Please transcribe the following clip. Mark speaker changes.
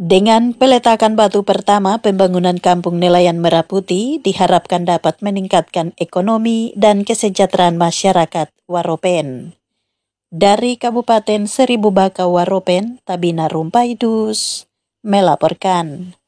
Speaker 1: Dengan peletakan batu pertama, pembangunan Kampung Nelayan Merah Putih diharapkan dapat meningkatkan ekonomi dan kesejahteraan masyarakat Waropen. Dari Kabupaten Seribu Baka Waropen, Tabina Rumpaidus melaporkan.